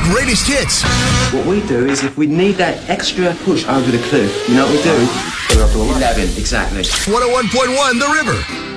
greatest hits. What we do is if we need that extra push over the cliff, you know what we do? Put it up to 11. 11, exactly. 101.1 The River.